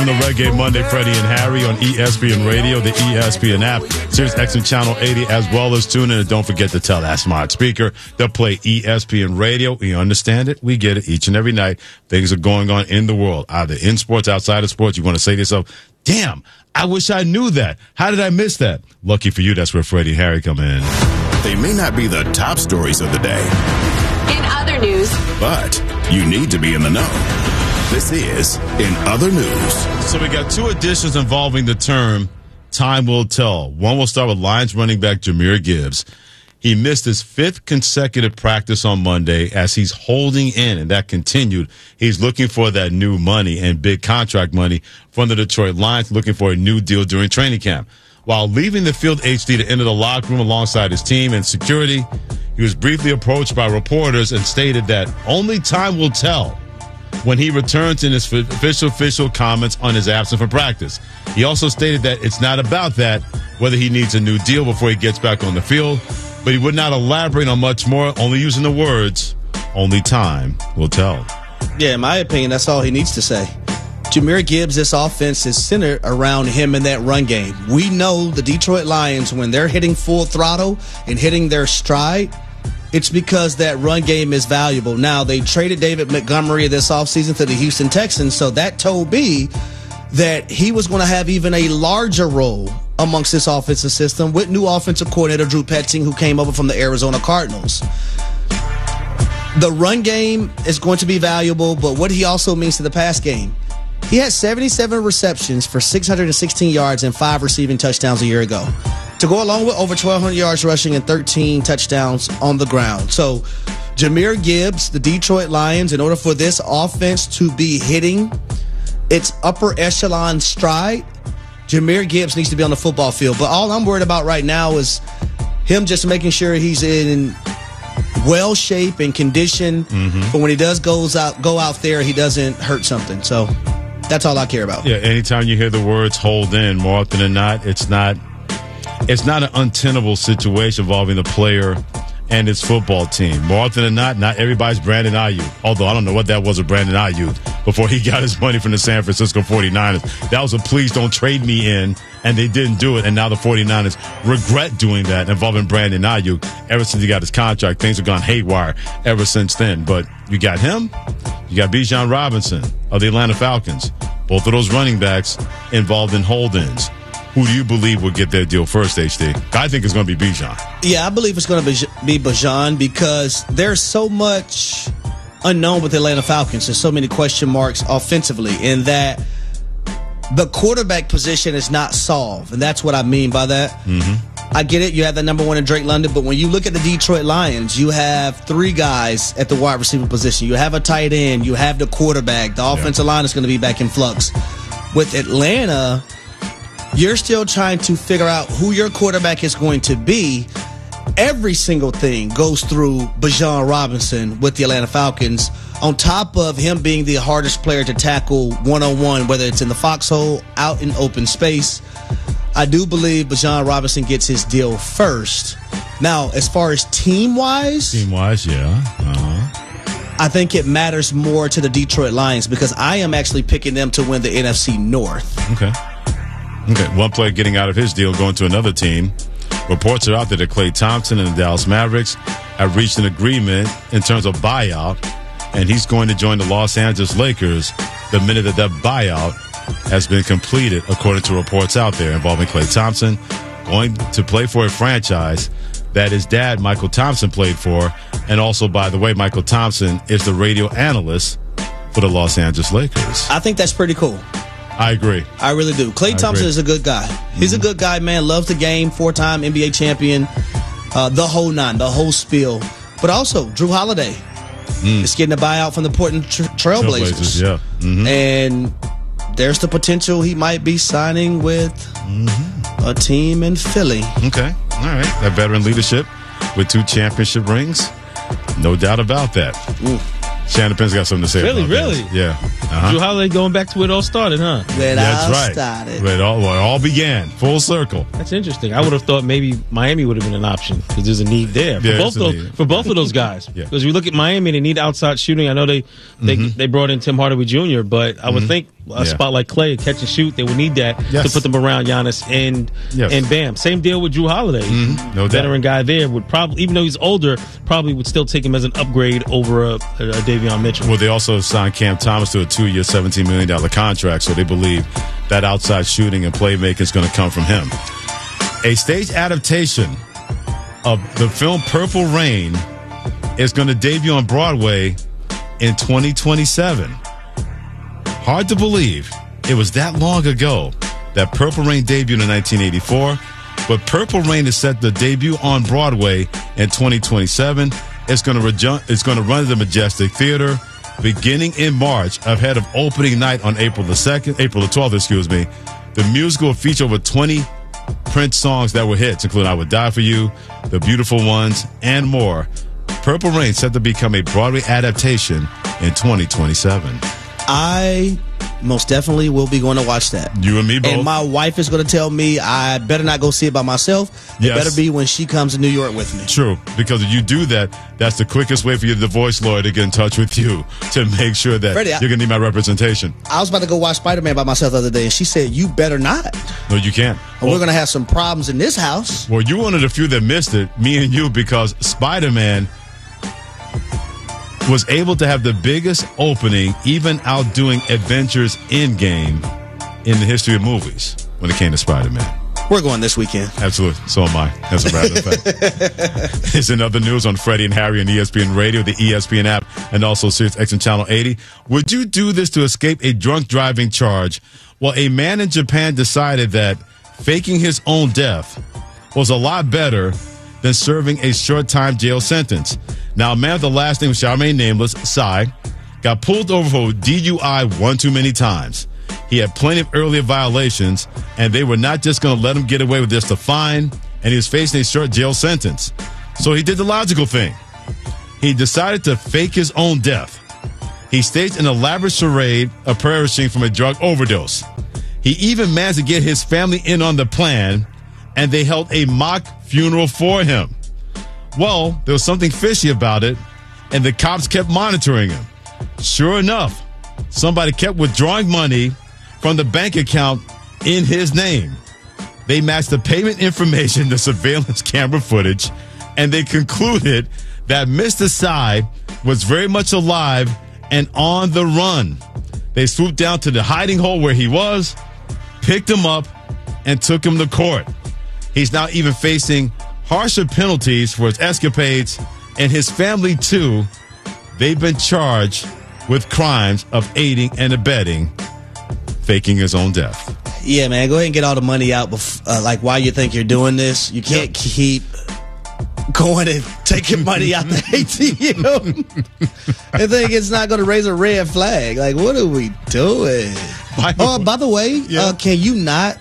On the Reggae Monday, Freddie and Harry on ESPN Radio, the ESPN app, Sirius XM Channel 80, as well as tune in. And don't forget to tell that smart speaker to play ESPN Radio. We understand it. We get it each and every night. Things are going on in the world, either in sports, outside of sports. You want to say to yourself, damn, I wish I knew that. How did I miss that? Lucky for you, that's where Freddie and Harry come in. They may not be the top stories of the day. In other news. But you need to be in the know. This is In Other News. So we got two additions involving the term time will tell. One will start with Lions running back Jahmyr Gibbs. He missed his fifth consecutive practice on Monday as he's holding in, and that continued. He's looking for that new money and big contract money from the Detroit Lions, looking for a new deal during training camp. While leaving the field HD to enter the locker room alongside his team and security, he was briefly approached by reporters and stated that only time will tell when he returns in his official comments on his absence from practice. He also stated that it's not about that, whether he needs a new deal before he gets back on the field, but he would not elaborate on much more, only using the words, only time will tell. Yeah, in my opinion, that's all he needs to say. Jahmyr Gibbs, this offense is centered around him in that run game. We know the Detroit Lions, when they're hitting full throttle and hitting their stride, it's because that run game is valuable. Now, they traded David Montgomery this offseason to the Houston Texans, so that told me that he was going to have even a larger role amongst this offensive system with new offensive coordinator Drew Petzing, who came over from the Arizona Cardinals. The run game is going to be valuable, but what he also means to the pass game. He had 77 receptions for 616 yards and 5 receiving touchdowns a year ago, to go along with over 1,200 yards rushing and 13 touchdowns on the ground. So Jahmyr Gibbs, the Detroit Lions, in order for this offense to be hitting its upper echelon stride, Jahmyr Gibbs needs to be on the football field. But all I'm worried about right now is him just making sure he's in well shape and condition. But when he does go out there, he doesn't hurt something. So that's all I care about. Yeah, anytime you hear the words hold in, more often than not, it's not an untenable situation involving the player and his football team. More often than not everybody's Brandon Ayuk. Although I don't know what that was with Brandon Ayuk before he got his money from the San Francisco 49ers. That was a please don't trade me in, and they didn't do it. And now the 49ers regret doing that involving Brandon Ayuk. Ever since he got his contract, things have gone haywire ever since then. But you got him, you got Bijan Robinson of the Atlanta Falcons. Both of those running backs involved in hold-ins. Who do you believe will get their deal first, HD? I think it's going to be Bijan. Yeah, I believe it's going to be Bijan because there's so much unknown with the Atlanta Falcons. There's so many question marks offensively in that the quarterback position is not solved, and that's what I mean by that. I get it. You have the number one in Drake London, but when you look at the Detroit Lions, you have 3 guys at the wide receiver position. You have a tight end. You have the quarterback. The offensive line is going to be back in flux. With Atlanta, you're still trying to figure out who your quarterback is going to be. Every single thing goes through Bijan Robinson with the Atlanta Falcons, on top of him being the hardest player to tackle one-on-one, whether it's in the foxhole, out in open space. I do believe Bijan Robinson gets his deal first. Now, as far as team-wise, yeah. I think it matters more to the Detroit Lions because I am actually picking them to win the NFC North. Okay. One player getting out of his deal, going to another team. Reports are out there that Klay Thompson and the Dallas Mavericks have reached an agreement in terms of buyout, and he's going to join the Los Angeles Lakers the minute that buyout has been completed, according to reports out there involving Klay Thompson going to play for a franchise that his dad, Michael Thompson, played for. And also, by the way, Michael Thompson is the radio analyst for the Los Angeles Lakers. I think that's pretty cool. I agree. I really do. Klay Thompson is a good guy. He's a good guy, man. Loves the game. 4-time NBA champion. The whole 9, the whole spiel. But also, Drew Holiday is getting a buyout from the Portland Trailblazers. Yeah. And there's the potential he might be signing with a team in Philly. Okay. All right. That veteran leadership with 2 championship rings. No doubt about that. Shannon Penn's got something to say about Really? that. Yeah. Drew Holiday going back to where it all started, huh? Where it all began. Full circle. That's interesting. I would have thought maybe Miami would have been an option because there's a need there for both of those guys. Because you look at Miami, they need outside shooting. I know they brought in Tim Hardaway Jr., but I would think a spot like Clay, catch and shoot. They would need that to put them around Giannis and Bam. Same deal with Drew Holiday. No veteran guy there would probably, even though he's older, probably would still take him as an upgrade over a Davion Mitchell. Well, they also signed Cam Thomas to a 2-year, $17 million contract, so they believe that outside shooting and playmaking is going to come from him. A stage adaptation of the film Purple Rain is going to debut on Broadway in 2027. Hard to believe it was that long ago that Purple Rain debuted in 1984, but Purple Rain is set to debut on Broadway in 2027. It's going to run at the Majestic Theater beginning in March, ahead of opening night on April the 12th, excuse me. The musical will feature over 20 Prince songs that were hits, including I Would Die For You, The Beautiful Ones, and more. Purple Rain set to become a Broadway adaptation in 2027. I most definitely will be going to watch that. You and me both. And my wife is going to tell me I better not go see it by myself. It better be when she comes to New York with me. True, because if you do that, that's the quickest way for your divorce lawyer to get in touch with you to make sure that you're going to need my representation. I was about to go watch Spider-Man by myself the other day, and she said, you better not. No, you can't. We're going to have some problems in this house. Well, you're one of the few that missed it, me and you, because Spider-Man was able to have the biggest opening, even outdoing Avengers Endgame in the history of movies when it came to Spider-Man. We're going this weekend. Absolutely. So am I, as a matter of fact. Here's another news on Freddie and Harry on ESPN Radio, the ESPN app, and also Sirius XM Channel 80. Would you do this to escape a drunk driving charge? Well, a man in Japan decided that faking his own death was a lot better than serving a short-time jail sentence. Now, a man with the last name shall remain nameless, Sai, got pulled over for DUI one too many times. He had plenty of earlier violations, and they were not just going to let him get away with just a fine, and he was facing a short jail sentence. So he did the logical thing. He decided to fake his own death. He staged an elaborate charade of perishing from a drug overdose. He even managed to get his family in on the plan, and they held a mock funeral for him. Well, there was something fishy about it, and the cops kept monitoring him. Sure enough, somebody kept withdrawing money from the bank account in his name. They matched the payment information to surveillance camera footage, and they concluded that Mr. Sai was very much alive and on the run. They swooped down to the hiding hole where he was, picked him up, and took him to court. He's now even facing harsher penalties for his escapades, and his family, too. They've been charged with crimes of aiding and abetting faking his own death. Yeah, man, go ahead and get all the money out like while you think you're doing this. You can't keep going and taking money out the ATM and think it's not going to raise a red flag. Like, what are we doing? By the way, can you not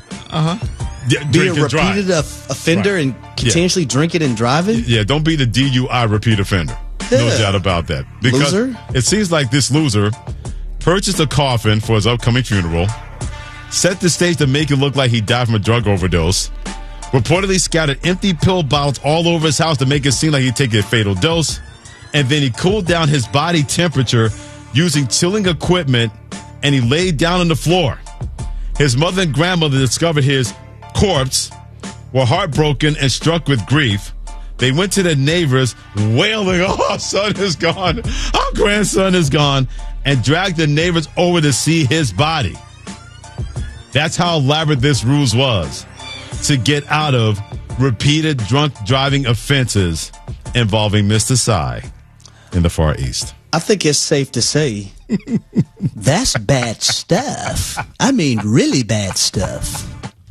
be a repeated offender and continuously drinking and driving? Yeah, don't be the DUI repeat offender. No doubt about that. Because loser? It seems like this loser purchased a coffin for his upcoming funeral, set the stage to make it look like he died from a drug overdose, reportedly scattered empty pill bottles all over his house to make it seem like he'd taken a fatal dose, and then he cooled down his body temperature using chilling equipment, and he laid down on the floor. His mother and grandmother discovered his corpse, were heartbroken and struck with grief. They went to their neighbors wailing, "Oh, our son is gone. Our grandson is gone," and dragged the neighbors over to see his body. That's how elaborate this ruse was to get out of repeated drunk driving offenses involving Mr. Sai in the Far East. I think it's safe to say that's bad stuff. I mean, really bad stuff.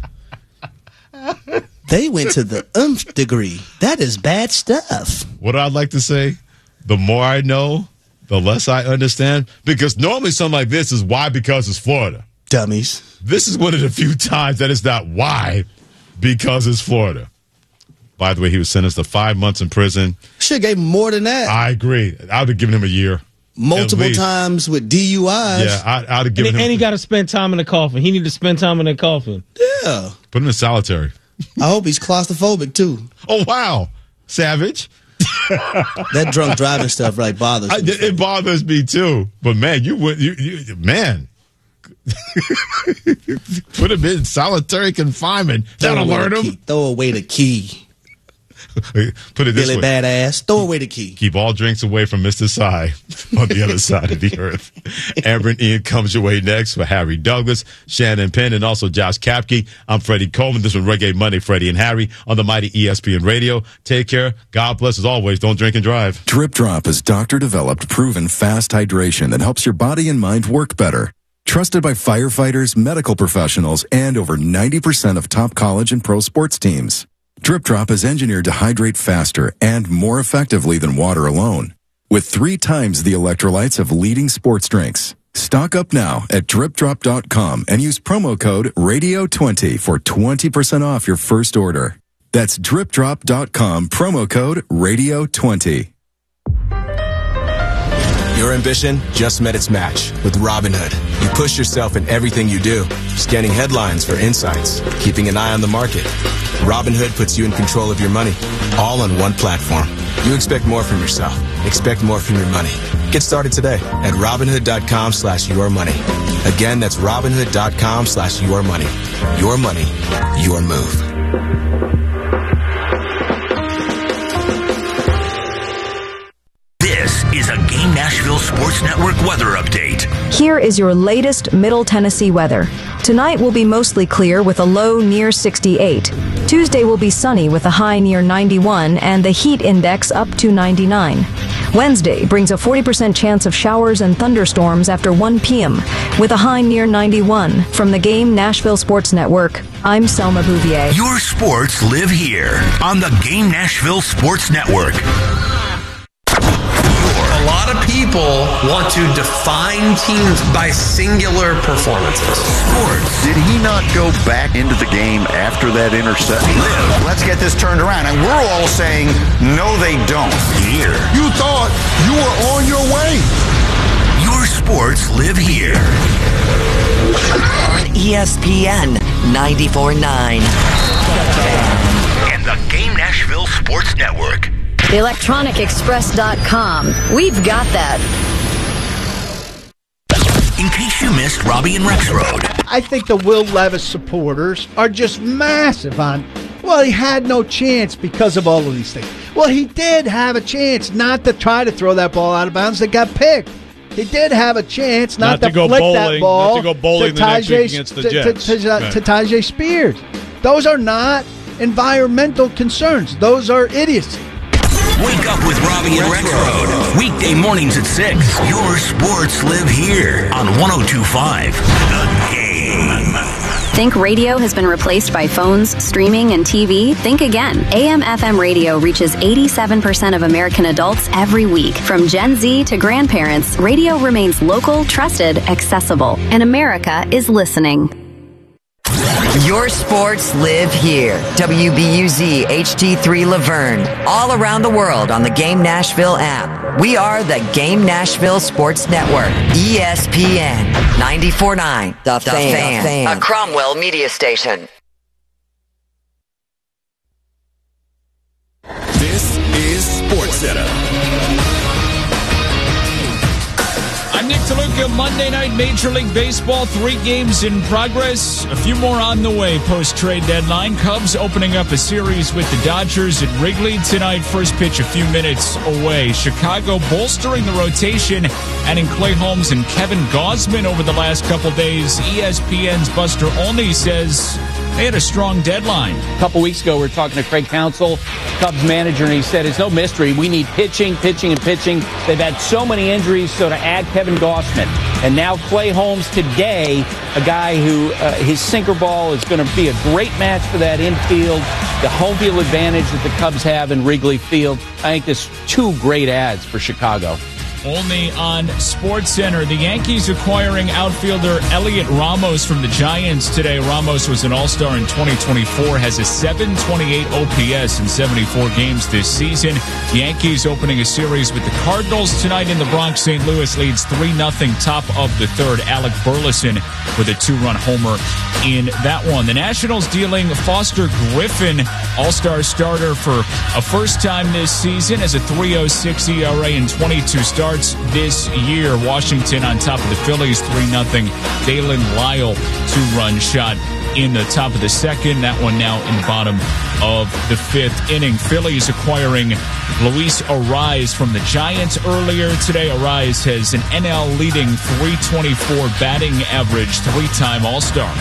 They went to the nth degree. That is bad stuff. What I'd like to say, the more I know, the less I understand. Because normally something like this is why, because it's Florida. Dummies. This is one of the few times that it's not why, because it's Florida. By the way, he was sentenced to 5 months in prison. Should have gave him more than that. I agree. I would have given him a year. Multiple times with DUIs. Yeah, I'd have given him. And he got to spend time in the coffin. He need to spend time in the coffin. Yeah. Put him in solitary. I hope he's claustrophobic, too. Oh, wow. Savage. That drunk driving stuff bothers me. It bothers me, too. But, man, man. Put him in solitary confinement. That'll learn him. Throw away the key. Put it this Billy way. Badass. Throw away the key. Keep all drinks away from Mr. Sy on the other side of the earth. Amber and Ian comes your way next for Harry Douglas, Shannon Penn, and also Josh Kapke. I'm Freddie Coleman. This was Reggae Monday, Freddie and Harry on the mighty ESPN Radio. Take care. God bless as always. Don't drink and drive. Drip Drop is doctor-developed, proven fast hydration that helps your body and mind work better. Trusted by firefighters, medical professionals, and over 90% of top college and pro sports teams. Drip Drop is engineered to hydrate faster and more effectively than water alone, with 3 times the electrolytes of leading sports drinks. Stock up now at dripdrop.com and use promo code RADIO20 for 20% off your first order. That's dripdrop.com, promo code RADIO20. Your ambition just met its match with Robinhood. You push yourself in everything you do, scanning headlines for insights, keeping an eye on the market. Robinhood puts you in control of your money, all on one platform. You expect more from yourself. Expect more from your money. Get started today at Robinhood.com/yourmoney. Again, that's Robinhood.com/yourmoney. Your money, your move. This is a Game Nashville Sports Network weather update. Here is your latest Middle Tennessee weather. Tonight will be mostly clear with a low near 68. Tuesday will be sunny with a high near 91 and the heat index up to 99. Wednesday brings a 40% chance of showers and thunderstorms after 1 p.m. with a high near 91. From the Game Nashville Sports Network, I'm Selma Bouvier. Your sports live here on the Game Nashville Sports Network. A lot of people want to define teams by singular performances. Sports. Did he not go back into the game after that interception? Let's get this turned around. And we're all saying, no, they don't. Here. You thought you were on your way. Your sports live here. On ESPN 94.9. And the Game Nashville Sports Network. ElectronicExpress.com. We've got that. In case you missed Robbie and Rex Road. I think the Will Levis supporters are just massive on, well, he had no chance because of all of these things. Well, he did have a chance not to try to throw that ball out of bounds that got picked. He did have a chance not to flick that ball not to go bowling the next week against the Jets. To Tyjae Spears. Those are not environmental concerns. Those are idiocy. Wake up with Robbie and Rex Road. Weekday mornings at 6. Your sports live here on 102.5 The Game. Think radio has been replaced by phones, streaming, and TV? Think again. AM/FM radio reaches 87% of American adults every week. From Gen Z to grandparents, radio remains local, trusted, accessible. And America is listening. Your sports live here. WBUZ HD3 Laverne. All around the world on the Game Nashville app. We are the Game Nashville Sports Network. ESPN 94.9. The Fan. A Cromwell media station. This is SportsCenter. I'm Nick DeLuca. Monday night Major League Baseball, 3 games in progress. A few more on the way post-trade deadline. Cubs opening up a series with the Dodgers at Wrigley tonight. First pitch a few minutes away. Chicago bolstering the rotation, adding Clay Holmes and Kevin Gausman over the last couple days. ESPN's Buster Olney says they had a strong deadline. A couple weeks ago, we were talking to Craig Counsell, Cubs manager, and he said, it's no mystery. We need pitching, pitching, and pitching. They've had so many injuries, so to add Kevin Gausman. And now Clay Holmes today, a guy who his sinker ball is going to be a great match for that infield. The home field advantage that the Cubs have in Wrigley Field. I think there's 2 great adds for Chicago. Only on SportsCenter. The Yankees acquiring outfielder Elliot Ramos from the Giants today. Ramos was an All-Star in 2024, has a .728 OPS in 74 games this season. Yankees opening a series with the Cardinals tonight in the Bronx. St. Louis leads 3-0 top of the third. Alec Burleson with a 2-run homer in that one. The Nationals dealing Foster Griffin, All-Star starter for a first time this season, as a .306 ERA and 22 starts. starts this year. Washington on top of the Phillies 3-0. Dalen Lyle 2-run shot in the top of the second. That one now in the bottom of the fifth inning. Phillies acquiring Luis Arraez from the Giants earlier today. Arraez has an NL leading .324 batting average, 3-time All-Star.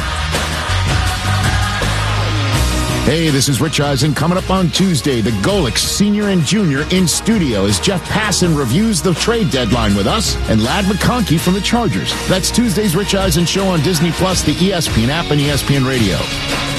Hey, this is Rich Eisen. Coming up on Tuesday, the Golics Senior and Junior in studio as Jeff Passan reviews the trade deadline with us and Ladd McConkey from the Chargers. That's Tuesday's Rich Eisen Show on Disney+, the ESPN app, and ESPN Radio.